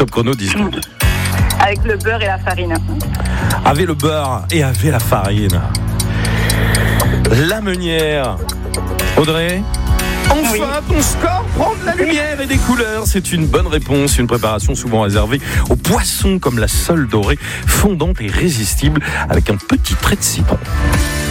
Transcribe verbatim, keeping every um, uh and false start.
Top chrono, dix secondes. Avec le beurre et la farine. Avec le beurre et avec la farine. La meunière. Audrey ? Enfin, oui. Ton score prend de la lumière et des couleurs. C'est une bonne réponse. Une préparation souvent réservée aux poissons comme la sole dorée, fondante et résistible avec un petit trait de citron.